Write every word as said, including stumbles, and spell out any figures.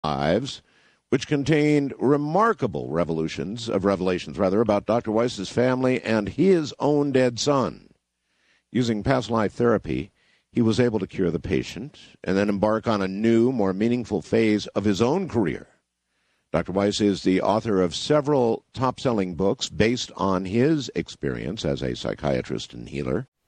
lives, which contained remarkable revolutions of revelations, rather, about Doctor Weiss's family and his own dead son. Using past life therapy, he was able to cure the patient and then embark on a new, more meaningful phase of his own career. Doctor Weiss is the author of several top-selling books based on his experience as a psychiatrist and healer.